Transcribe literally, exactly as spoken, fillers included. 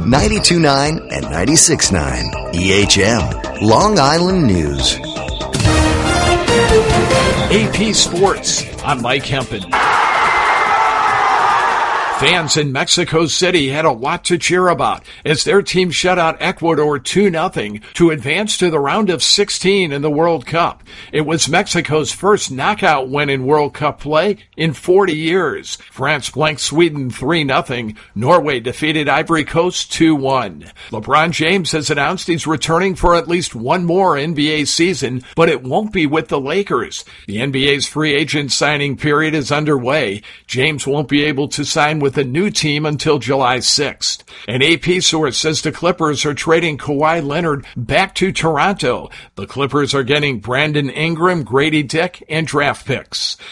ninety-two point nine and ninety-six point nine. E H M, Long Island News. A P Sports, I'm Mike Hempen. Fans in Mexico City had a lot to cheer about as their team shut out Ecuador two nothing to advance to the round of sixteen in the World Cup. It was Mexico's first knockout win in World Cup play in forty years. France blanked Sweden three nothing. Norway defeated Ivory Coast two one. LeBron James has announced he's returning for at least one more N B A season, but it won't be with the Lakers. The N B A's free agent signing period is underway. James won't be able to sign with a new team until July sixth. An A P source says the Clippers are trading Kawhi Leonard back to Toronto. The Clippers are getting Brandon Ingram, Grady Dick, and draft picks.